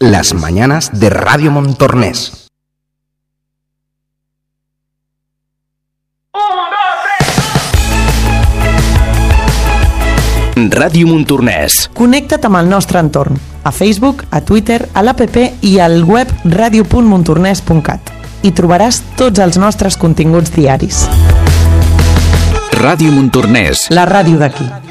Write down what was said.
Las mañanas de Radio Montornès. Ràdio Montornès. Connecta't amb el nostre entorn, a Facebook, a Twitter, a l'APP i al web radio.montornès.cat. Hi trobaràs tots els nostres continguts diaris. Ràdio Montornès. La ràdio d'aquí.